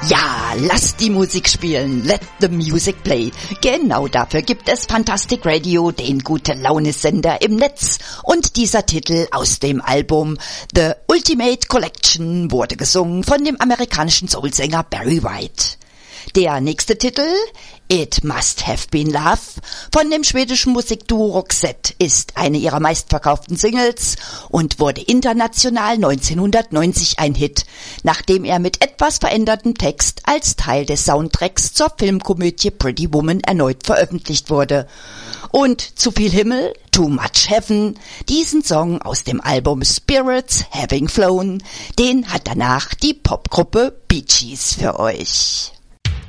Ja, lasst die Musik spielen. Let the music play. Genau dafür gibt es Fantastic Radio, den Gute-Laune-Sender im Netz. Und dieser Titel aus dem Album The Ultimate Collection wurde gesungen von dem amerikanischen Soulsänger Barry White. Der nächste Titel, It Must Have Been Love, von dem schwedischen Musikduo Roxette, ist eine ihrer meistverkauften Singles und wurde international 1990 ein Hit, nachdem er mit etwas verändertem Text als Teil des Soundtracks zur Filmkomödie Pretty Woman erneut veröffentlicht wurde. Und Zu viel Himmel, Too Much Heaven, diesen Song aus dem Album Spirits Having Flown, den hat danach die Popgruppe Bee Gees für euch.